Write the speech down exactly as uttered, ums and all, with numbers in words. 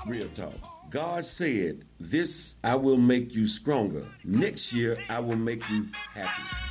Real talk. God said, "This I will make you stronger. Next year I will make you happy."